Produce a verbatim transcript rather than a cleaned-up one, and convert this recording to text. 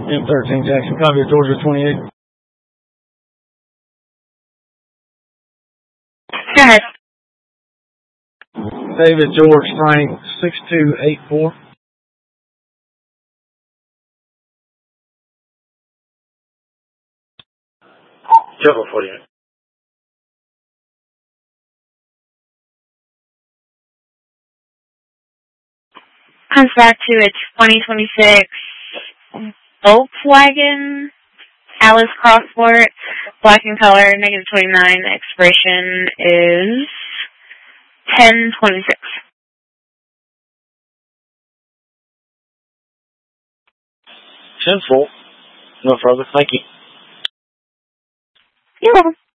M thirteen Jackson, copy of Georgia twenty-eight. Go ahead. David George Frank, six two eight four. Triple forty-eight. Comes back to a twenty twenty-six Volkswagen Alice Crossport, black in color, negative twenty-nine. Expiration is ten twenty-six. ten full. No further. Thank you. You're welcome.